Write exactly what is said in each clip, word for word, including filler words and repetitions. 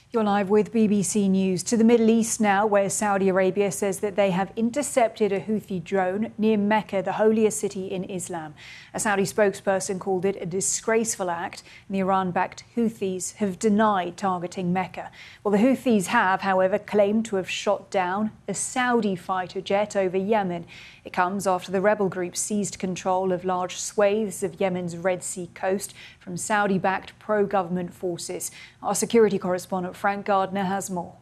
You're live with B B C News. To the Middle East now, where Saudi Arabia says that they have intercepted a Houthi drone near Mecca, the holiest city in Islam. A Saudi spokesperson called it a disgraceful act, and the Iran-backed Houthis have denied targeting Mecca. Well, the Houthis have, however, claimed to have shot down a Saudi fighter jet over Yemen. It comes after the rebel group seized control of large swathes of Yemen's Red Sea coast from Saudi-backed pro-government forces. Our security correspondent Frank Gardner has more.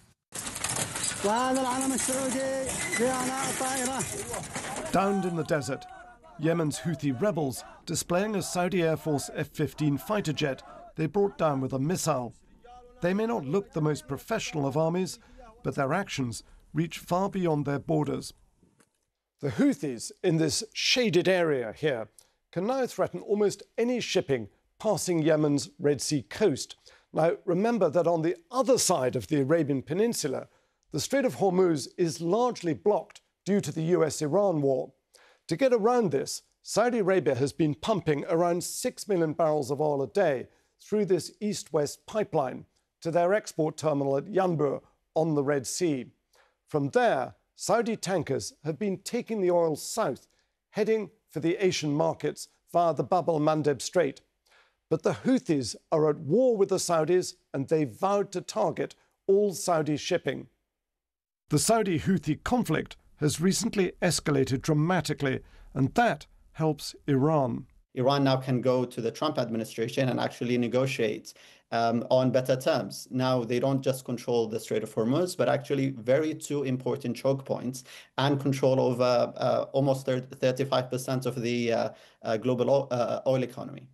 Downed in the desert, Yemen's Houthi rebels displaying a Saudi Air Force F fifteen fighter jet they brought down with a missile. They may not look the most professional of armies, but their actions reach far beyond their borders. The Houthis in this shaded area here can now threaten almost any shipping passing Yemen's Red Sea coast. Now, remember that on the other side of the Arabian Peninsula, the Strait of Hormuz is largely blocked due to the U S Iran war. To get around this, Saudi Arabia has been pumping around six million barrels of oil a day through this east-west pipeline to their export terminal at Yanbu on the Red Sea. From there, Saudi tankers have been taking the oil south, heading for the Asian markets via the Bab el-Mandeb Strait. But the Houthis are at war with the Saudis, and they vowed to target all Saudi shipping. The Saudi-Houthi conflict has recently escalated dramatically, and that helps Iran. Iran now can go to the Trump administration and actually negotiate um, on better terms. Now, they don't just control the Strait of Hormuz, but actually very two important choke points and control over uh, almost thirty-five percent of the uh, uh, global oil, uh, oil economy.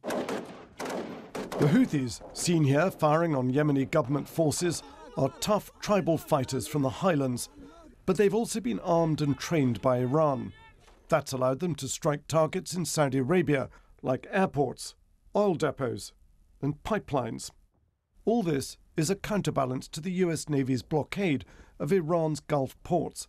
The Houthis, seen here firing on Yemeni government forces, are tough tribal fighters from the highlands, but they've also been armed and trained by Iran. That's allowed them to strike targets in Saudi Arabia, like airports, oil depots, and pipelines. All this is a counterbalance to the U S Navy's blockade of Iran's Gulf ports.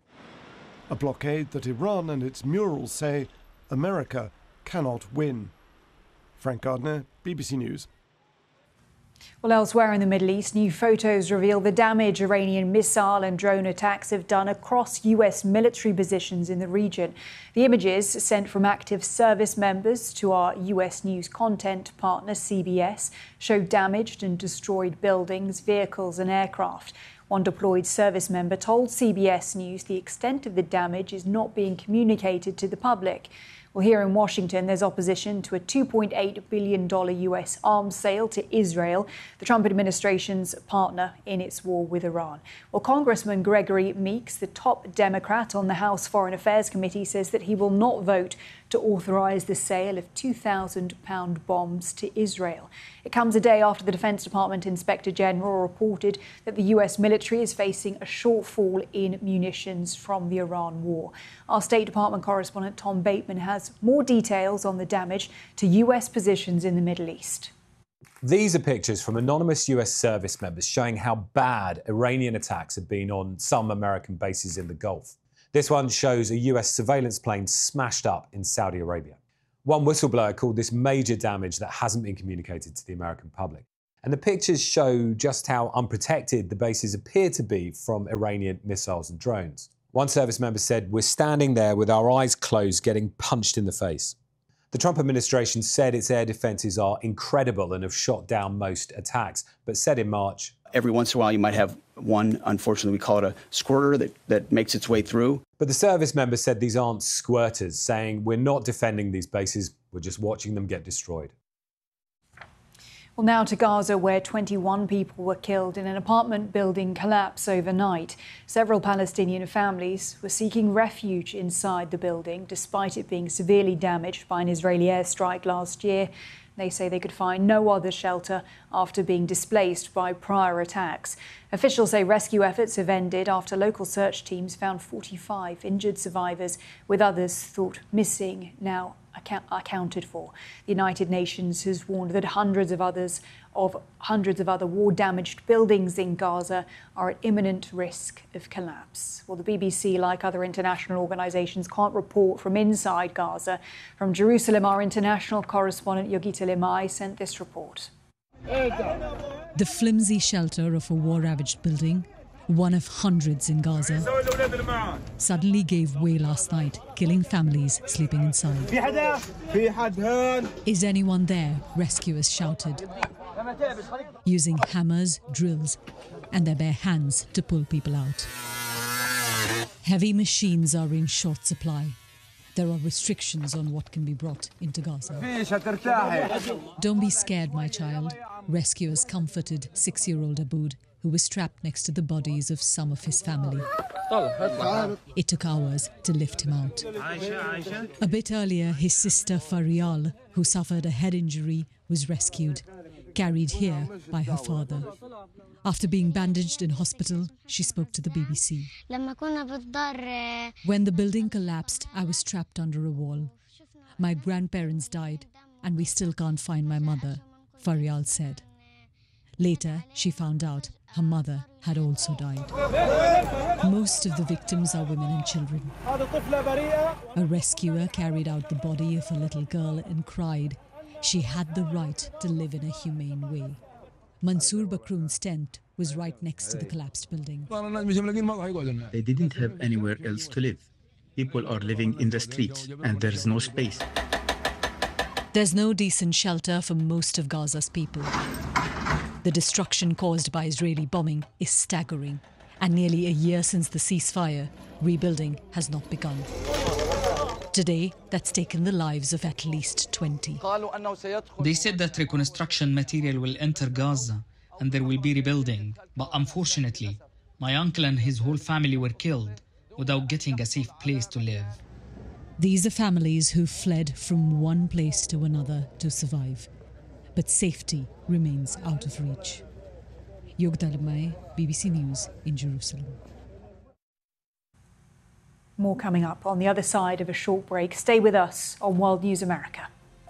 A blockade that Iran and its murals say America cannot win. Frank Gardner, B B C News. Well, elsewhere in the Middle East, new photos reveal the damage Iranian missile and drone attacks have done across U S military positions in the region. The images, sent from active service members to our U S news content partner C B S, show damaged and destroyed buildings, vehicles and aircraft. One deployed service member told C B S News the extent of the damage is not being communicated to the public. Well, here in Washington, there's opposition to a two point eight billion dollars U S arms sale to Israel, the Trump administration's partner in its war with Iran. Well, Congressman Gregory Meeks, the top Democrat on the House Foreign Affairs Committee, says that he will not vote to authorize the sale of two thousand pound bombs to Israel. It comes a day after the Defense Department Inspector General reported that the U S military is facing a shortfall in munitions from the Iran war. Our State Department correspondent Tom Bateman has more details on the damage to U S positions in the Middle East. These are pictures from anonymous U S service members showing how bad Iranian attacks have been on some American bases in the Gulf. This one shows a U S surveillance plane smashed up in Saudi Arabia. One whistleblower called this major damage that hasn't been communicated to the American public. And the pictures show just how unprotected the bases appear to be from Iranian missiles and drones. One service member said, "We're standing there with our eyes closed, getting punched in the face." The Trump administration said its air defences are incredible and have shot down most attacks, but said in March, every once in a while you might have one, unfortunately we call it a squirter, that, that makes its way through. But the service member said these aren't squirters, saying we're not defending these bases, we're just watching them get destroyed. Well, now to Gaza, where twenty-one people were killed in an apartment building collapse overnight. Several Palestinian families were seeking refuge inside the building, despite it being severely damaged by an Israeli airstrike last year. They say they could find no other shelter after being displaced by prior attacks. Officials say rescue efforts have ended after local search teams found forty-five injured survivors, with others thought missing now account- accounted for. The United Nations has warned that hundreds of others of hundreds of other war-damaged buildings in Gaza are at imminent risk of collapse. Well, the B B C, like other international organisations, can't report from inside Gaza. From Jerusalem, our international correspondent Yogita Limai sent this report. The flimsy shelter of a war-ravaged building, one of hundreds in Gaza, suddenly gave way last night, killing families sleeping inside. Is anyone there? Rescuers shouted, using hammers, drills, and their bare hands to pull people out. Heavy machines are in short supply. There are restrictions on what can be brought into Gaza. Don't be scared, my child. Rescuers comforted six-year-old Aboud, who was trapped next to the bodies of some of his family. It took hours to lift him out. A bit earlier, his sister Farial, who suffered a head injury, was rescued, carried here by her father. After being bandaged in hospital, she spoke to the B B C. When the building collapsed, I was trapped under a wall. My grandparents died, and we still can't find my mother, Farial said. Later, she found out her mother had also died. Most of the victims are women and children. A rescuer carried out the body of a little girl and cried she had the right to live in a humane way. Mansour Bakroun's tent was right next to the collapsed building. They didn't have anywhere else to live. People are living in the streets and there's no space. There's no decent shelter for most of Gaza's people. The destruction caused by Israeli bombing is staggering, and nearly a year since the ceasefire, rebuilding has not begun. Today, that's taken the lives of at least twenty. They said that reconstruction material will enter Gaza and there will be rebuilding. But unfortunately, my uncle and his whole family were killed without getting a safe place to live. These are families who fled from one place to another to survive. But safety remains out of reach. Yogda Lamay, B B C News in Jerusalem. More coming up on the other side of a short break. Stay with us on World News America.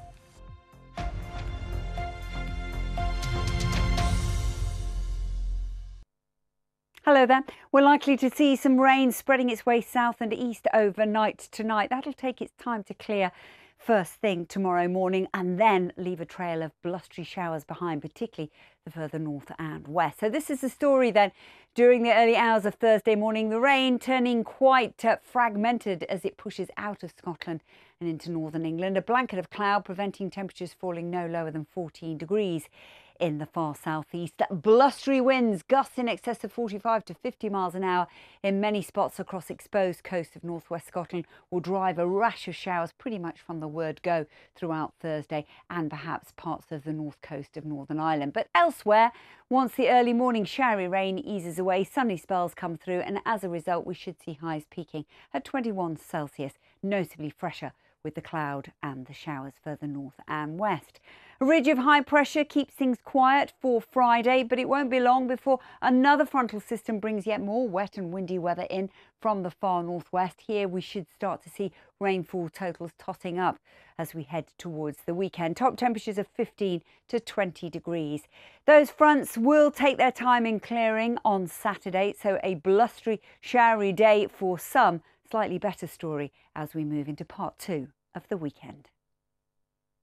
Hello there. We're likely to see some rain spreading its way south and east overnight tonight. That'll take its time to clear first thing tomorrow morning and then leave a trail of blustery showers behind, particularly the further north and west. So this is the story then. During the early hours of Thursday morning, the rain turning quite uh, fragmented as it pushes out of Scotland and into northern England. A blanket of cloud preventing temperatures falling no lower than fourteen degrees. In the far southeast, blustery winds, gusts in excess of forty-five to fifty miles an hour in many spots across exposed coast of northwest Scotland will drive a rash of showers pretty much from the word go throughout Thursday and perhaps parts of the north coast of Northern Ireland. But elsewhere, once the early morning showery rain eases away, sunny spells come through, and as a result we should see highs peaking at twenty-one Celsius, notably fresher with the cloud and the showers further north and west. A ridge of high pressure keeps things quiet for Friday, but it won't be long before another frontal system brings yet more wet and windy weather in from the far northwest. Here we should start to see rainfall totals tossing up as we head towards the weekend. Top temperatures of fifteen to twenty degrees. Those fronts will take their time in clearing on Saturday, so a blustery, showery day for some. Slightly better story as we move into part two of the weekend.